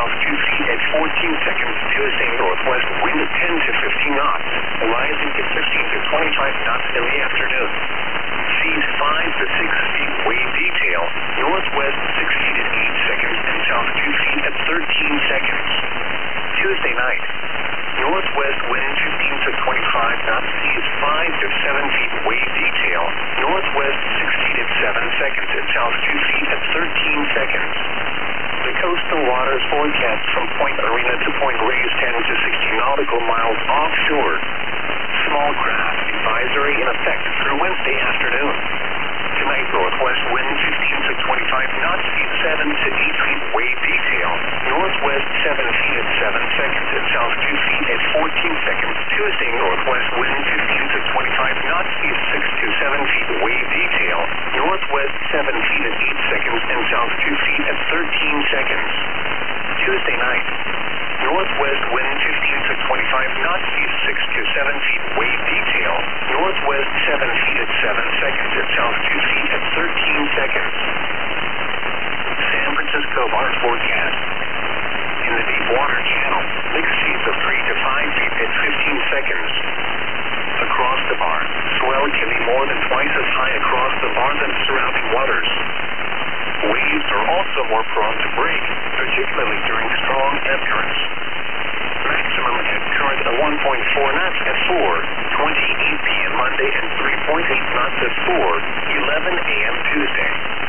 south 2 feet at 14 seconds. Tuesday, northwest wind at 10 to 15 knots, rising to 15 to 25 knots in the afternoon. Seas 5 to 6 feet. Wave detail, northwest 6 feet at 8 seconds and south 2 feet at 13 seconds. Tuesday night, northwest wind 15 to 25 knots, seas 5 to 7 feet. Wave detail, northwest 6 feet at 7 seconds and south 2 feet at 13 seconds. The coastal waters forecast from Point Arena to Point Reyes 10 to 60 nautical miles offshore. Small craft advisory in effect through Wednesday afternoon. Tonight, northwest wind 15 to 25 knots, seas 7 to 8 feet. Wave detail, northwest 7 feet at 7 seconds and south 2 feet at 14 seconds. Tuesday, northwest wind 15 to 25 knots, seas 6 to 7 feet. Wave detail, northwest 7 feet at 8 seconds and south 2 feet at 13 seconds. Tuesday night, northwest wind 15 to 25 knots, seas 6 to 7 feet. Wave detail, northwest 7 feet at 7 seconds and south 2 feet at 13 seconds. San Francisco bar forecast. In the deep water channel, mixed seas of 3 to 5 feet at 15 seconds. Across the bar, swell can be more than twice as high across the bar than surrounding waters. Waves are also more prone to break, particularly during strong ebb currents. Maximum ebb current of 1.4 knots at 4:28 p.m. Monday and 3.8 knots at 4:11 a.m. Tuesday.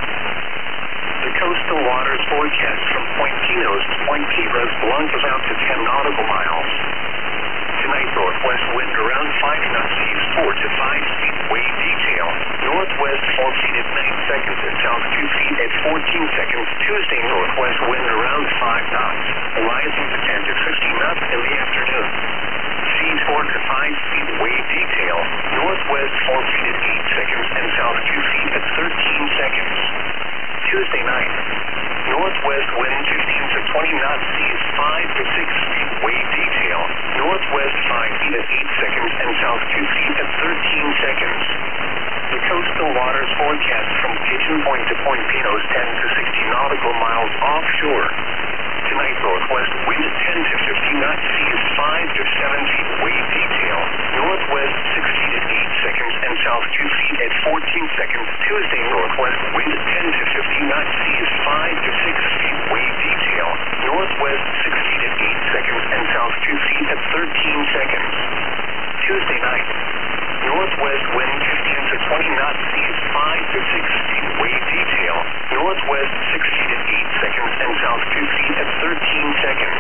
The coastal waters forecast from Point Pinos to Point Piedras Blancas out to 10 nautical miles. Tonight, northwest wind around 5 knots, seas 4 to 5 feet. Wave detail, northwest 4 feet at 9 seconds and south 2 feet at 14 seconds. Tuesday, northwest wind around 5 knots, rising to 10 to 15 knots in the afternoon. Seas 4 to 5 feet. Wave detail, northwest 4 feet at 8 seconds and south 2 feet at 13 seconds. Tuesday night, northwest wind 15 to 20 knots, seas 5 to 6 feet. Wave detail, northwest 5 feet at 8 seconds and south 2 feet at 13 seconds. The coastal waters forecast from Pigeon Point to Point Pinos 10 to 60 nautical miles offshore. Tonight, northwest wind 10 to 15 knots, seas 5 to 7 feet. Wave detail, northwest 6 feet at 8 seconds and south 2 feet at 14 seconds. Tuesday, northwest wind 10 to 15 knots, seas 5 to 6 feet. Wave detail, northwest 6 feet at 8 seconds and south 2 feet at 13 seconds. Tuesday night, northwest wind 15 to 20 knots, seas 5 to 6 feet. Wave detail, northwest 6 feet at 8 seconds and south 2 feet at 13 seconds.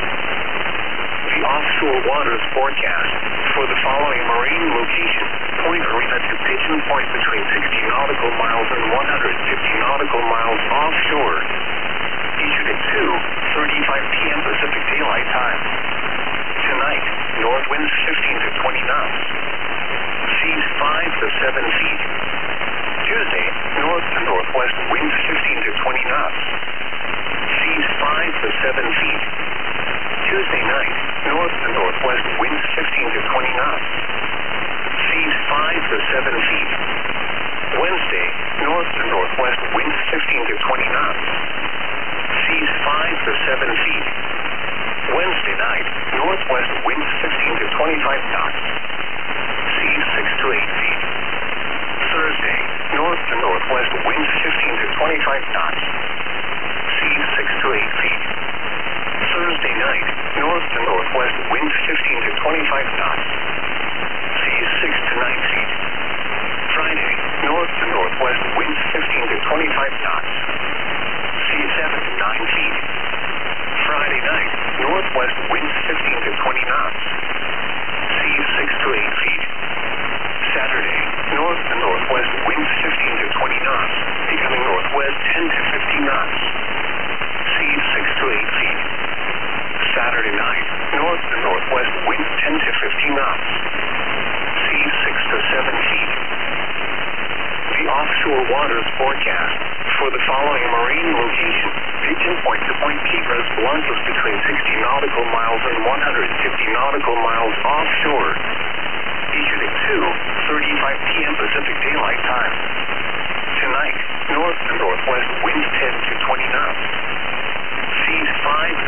The offshore waters forecast for the following marine location: Point Arena to Pigeon Point between 60 nautical miles and 150 nautical miles offshore. Issued at 2:35 p.m. Pacific Daylight Time. Tonight, north winds 15 to 20 knots. Seas 5 to 7 feet. Tuesday, north to northwest winds 15 to 20 knots. Seas 5 to 7 feet. Tuesday night, north to northwest winds 15 to 20 knots. Seas 5 to 7 feet. Wednesday, north to northwest winds 15 to 20 knots. Seas 5 to 7 feet. Wednesday night, northwest winds 15 to 25 knots. Seas 6 to 8 feet. Thursday, north to northwest winds 15 to 25 knots. Seas 6 to 8 feet. Thursday night, north to northwest winds 15 to 25 knots. Seas 6 to 9 feet. Friday, north to northwest winds 15 to 25 knots. Seas 7 to 9 feet. Friday night, northwest winds 15 to 20 knots. Seas 6 to 8 feet. Saturday, north to northwest winds 15 to 20 knots, becoming northwest 10 to 15 knots. Seas 6 to 8 feet. Saturday night, north to northwest winds 10 to 15 knots. Seas 6 to 7 feet. The offshore waters forecast for the following marine location: Pigeon Point to Point Piedras Blancas between 60 nautical miles and 150 nautical miles offshore. Issued at 2:35 p.m. Pacific Daylight Time. Tonight, north to northwest winds 10 to 20 knots. Seas 5